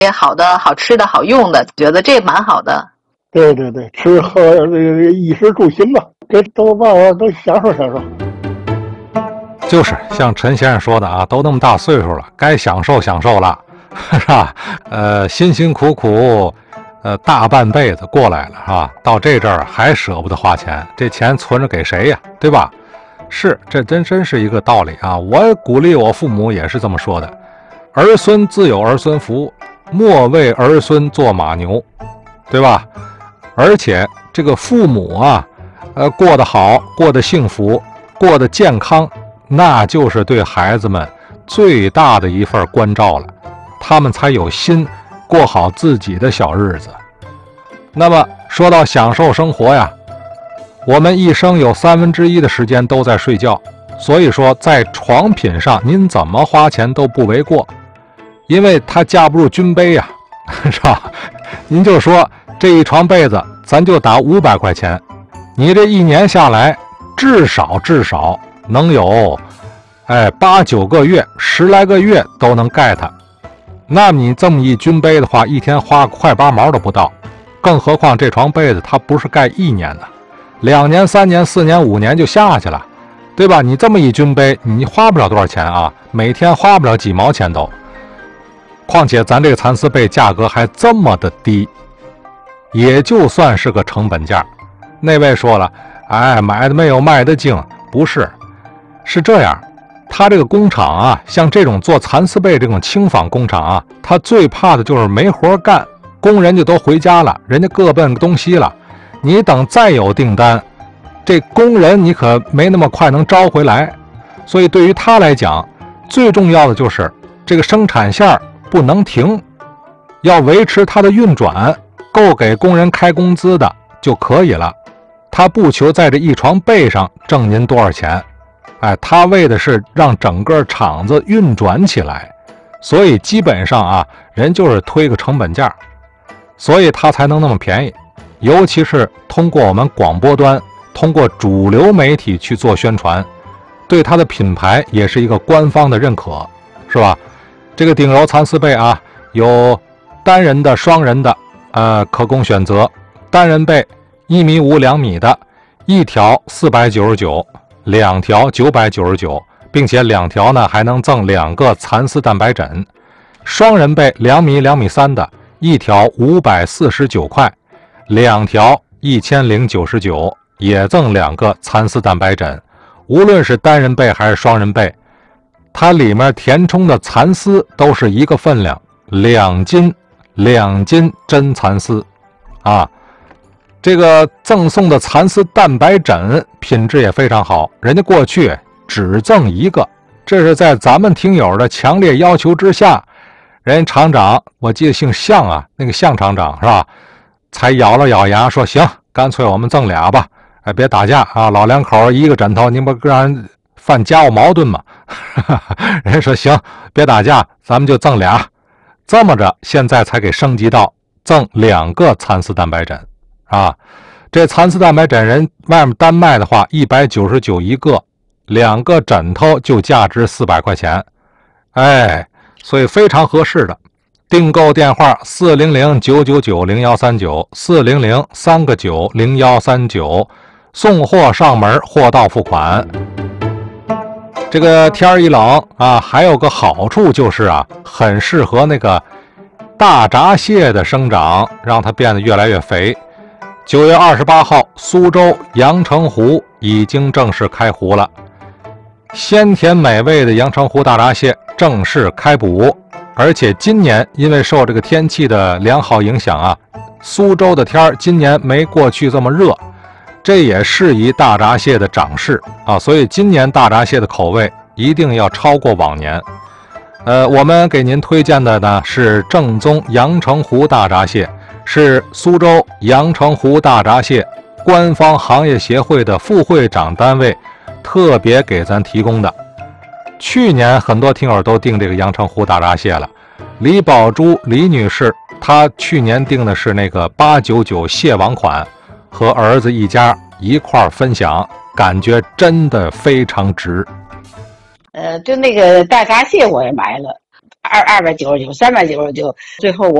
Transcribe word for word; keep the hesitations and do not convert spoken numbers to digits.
好的、好吃的、好用的，觉得这蛮好的。 对对对，吃喝这个衣食住行吧，这都把我都享受享受。 就是像陈先生说的啊，都那么大岁数了，该享受享受了，是吧？呃，辛辛苦苦，呃，大半辈子过来了，是吧？到这阵儿还舍不得花钱，这钱存着给谁呀？对吧？是，这真真是一个道理啊！我鼓励我父母也是这么说的：儿孙自有儿孙福，莫为儿孙做马牛，对吧？而且这个父母啊，呃，过得好，过得幸福，过得健康。那就是对孩子们最大的一份关照了，他们才有心过好自己的小日子。那么说到享受生活呀，我们一生有三分之一的时间都在睡觉，所以说在床品上您怎么花钱都不为过，因为它架不住军备呀，是吧？您就说这一床被子咱就打五百块钱，你这一年下来至少至少能有，哎，八九个月、十来个月都能盖它。那么你这么一军备的话，一天花快八毛都不到。更何况这床被子它不是盖一年的，两年、三年、四年、五年就下去了，对吧？你这么一军备，你花不了多少钱啊，每天花不了几毛钱都。况且咱这个蚕丝被价格还这么的低，也就算是个成本价。那位说了，哎，买的没有卖的精，不是。是这样，他这个工厂啊，像这种做蚕丝被这种轻纺工厂啊，他最怕的就是没活干，工人就都回家了，人家各奔东西了。你等再有订单，这工人你可没那么快能招回来。所以对于他来讲，最重要的就是这个生产线不能停，要维持它的运转，够给工人开工资的就可以了。他不求在这一床被上挣您多少钱，哎，他为的是让整个厂子运转起来，所以基本上啊，人就是推个成本价，所以他才能那么便宜。尤其是通过我们广播端，通过主流媒体去做宣传，对他的品牌也是一个官方的认可，是吧？这个顶柔蚕丝被啊，有单人的、双人的，呃，可供选择。单人被一米五、两米的，一条四百九十九。两条九百九十九，并且两条呢还能赠两个蚕丝蛋白枕。双人被两米两米三的，一条五百四十九块，两条一千零九十九，也赠两个蚕丝蛋白枕。无论是单人被还是双人被，它里面填充的蚕丝都是一个分量，两斤两斤真蚕丝啊。这个赠送的蚕丝蛋白枕品质也非常好，人家过去只赠一个，这是在咱们听友的强烈要求之下，人厂长我记得姓向啊，那个向厂长是吧，才咬了咬牙说行，干脆我们赠俩吧，哎，别打架啊，老两口一个枕头，你不让人犯家务矛盾吗？人家说行，别打架，咱们就赠俩，这么着现在才给升级到赠两个蚕丝蛋白枕啊。这蚕丝蛋白枕人外面单卖的话一百九十九一个，两个枕头就价值四百块钱，哎，所以非常合适的。订购电话四零零九九九零一三九 四零零三个九零一三九，送货上门，货到付款。这个天儿一冷啊，还有个好处就是啊，很适合那个大闸蟹的生长，让它变得越来越肥。九月二十八号，苏州阳澄湖已经正式开湖了，鲜甜美味的阳澄湖大闸蟹正式开捕。而且今年因为受这个天气的良好影响啊，苏州的天儿今年没过去这么热，这也适宜大闸蟹的长势啊，所以今年大闸蟹的口味一定要超过往年。呃，我们给您推荐的呢是正宗阳澄湖大闸蟹，是苏州阳澄湖大闸蟹官方行业协会的副会长单位特别给咱提供的。去年很多听友都订这个阳澄湖大闸蟹了，李宝珠李女士她去年订的是那个八九九蟹王款，和儿子一家一块分享，感觉真的非常值。 呃，就那个大闸蟹我也买了， 二二百九十九、三百九十九，最后我